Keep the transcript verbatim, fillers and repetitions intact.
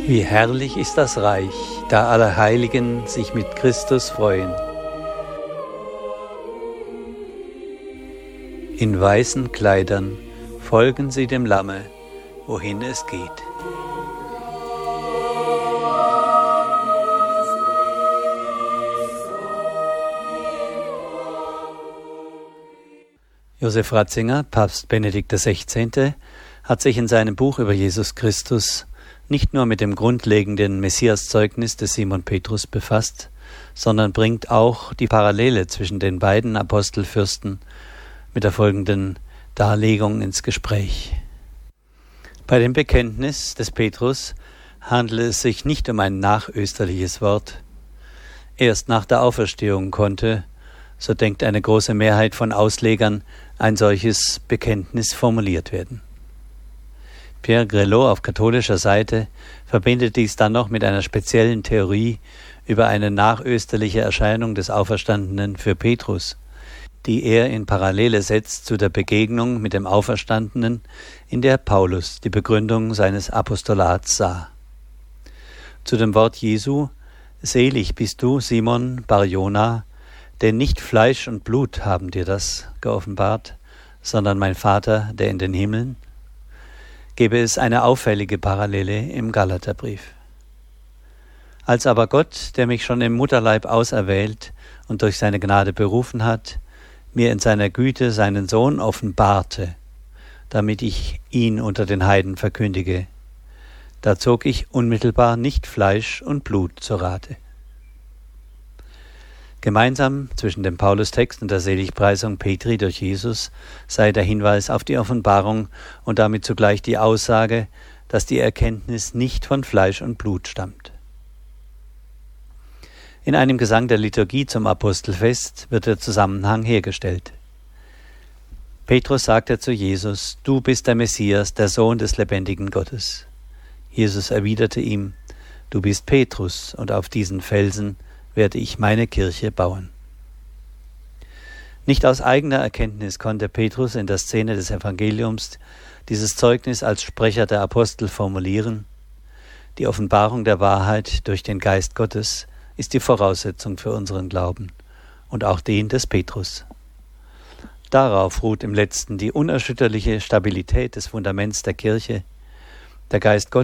Wie herrlich ist das Reich, da alle Heiligen sich mit Christus freuen. In weißen Kleidern folgen sie dem Lamme, wohin es geht. Josef Ratzinger, Papst Benedikt der Sechzehnte, hat sich in seinem Buch über Jesus Christus nicht nur mit dem grundlegenden Messiaszeugnis des Simon Petrus befasst, sondern bringt auch die Parallele zwischen den beiden Apostelfürsten mit der folgenden Darlegung ins Gespräch. Bei dem Bekenntnis des Petrus handelt es sich nicht um ein nachösterliches Wort. Erst nach der Auferstehung konnte, so denkt eine große Mehrheit von Auslegern, ein solches Bekenntnis formuliert werden. Pierre Grelot auf katholischer Seite verbindet dies dann noch mit einer speziellen Theorie über eine nachösterliche Erscheinung des Auferstandenen für Petrus, die er in Parallele setzt zu der Begegnung mit dem Auferstandenen, in der Paulus die Begründung seines Apostolats sah. Zu dem Wort Jesu: Selig bist du, Simon Bar-Jona, denn nicht Fleisch und Blut haben dir das geoffenbart, sondern mein Vater, der in den Himmeln, gebe es eine auffällige Parallele im Galaterbrief. Als aber Gott, der mich schon im Mutterleib auserwählt und durch seine Gnade berufen hat, mir in seiner Güte seinen Sohn offenbarte, damit ich ihn unter den Heiden verkündige, da zog ich unmittelbar nicht Fleisch und Blut zu Rate. Gemeinsam zwischen dem Paulus-Text und der Seligpreisung Petri durch Jesus sei der Hinweis auf die Offenbarung und damit zugleich die Aussage, dass die Erkenntnis nicht von Fleisch und Blut stammt. In einem Gesang der Liturgie zum Apostelfest wird der Zusammenhang hergestellt. Petrus sagte zu Jesus: Du bist der Messias, der Sohn des lebendigen Gottes. Jesus erwiderte ihm: Du bist Petrus, und auf diesen Felsen werde ich meine Kirche bauen. Nicht aus eigener Erkenntnis konnte Petrus in der Szene des Evangeliums dieses Zeugnis als Sprecher der Apostel formulieren. Die Offenbarung der Wahrheit durch den Geist Gottes ist die Voraussetzung für unseren Glauben und auch den des Petrus. Darauf ruht im Letzten die unerschütterliche Stabilität des Fundaments der Kirche. Der Geist Gottes